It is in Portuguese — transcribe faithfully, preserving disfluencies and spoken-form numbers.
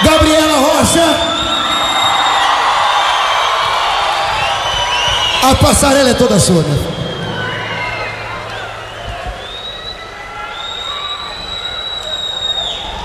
Gabriela Rocha. A passarela é toda sua, né?